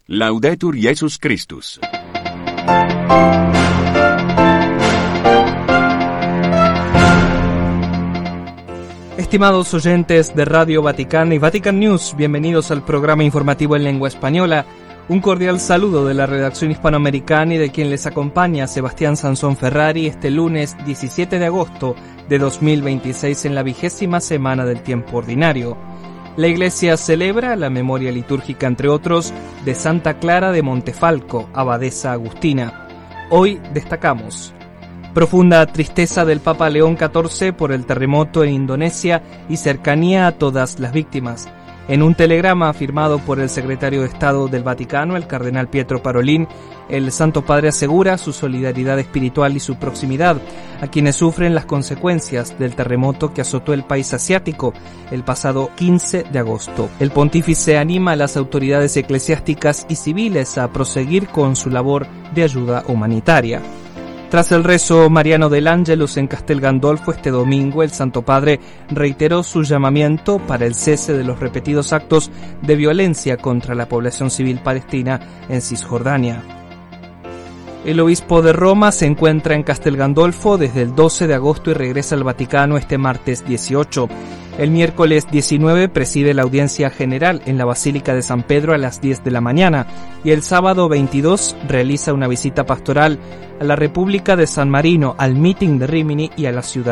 Laudetur Jesus Christus. Estimados oyentes de Radio Vaticana y Vatican News, bienvenidos al programa informativo en lengua española. Un cordial saludo de la redacción hispanoamericana y de quien les acompaña, Sebastián Sansón Ferrari, este lunes 17 de agosto de 2026 en la 20ª semana del tiempo ordinario. La Iglesia celebra la memoria litúrgica, entre otros, de Santa Clara de Montefalco, abadesa agustina. Hoy destacamos: profunda tristeza del Papa León XIV por el terremoto en Indonesia y cercanía a todas las víctimas. En un telegrama firmado por el secretario de Estado del Vaticano, el cardenal Pietro Parolin, el Santo Padre asegura su solidaridad espiritual y su proximidad a quienes sufren las consecuencias del terremoto que azotó el país asiático el pasado 15 de agosto. El pontífice anima a las autoridades eclesiásticas y civiles a proseguir con su labor de ayuda humanitaria. Tras el rezo mariano del Ángelus en Castel Gandolfo este domingo, el Santo Padre reiteró su llamamiento para el cese de los repetidos actos de violencia contra la población civil palestina en Cisjordania. El obispo de Roma se encuentra en Castel Gandolfo desde el 12 de agosto y regresa al Vaticano este martes 18. El miércoles 19 preside la audiencia general en la Basílica de San Pedro a las 10 de la mañana y el sábado 22 realiza una visita pastoral a la República de San Marino, al Meeting de Rímini y a la ciudad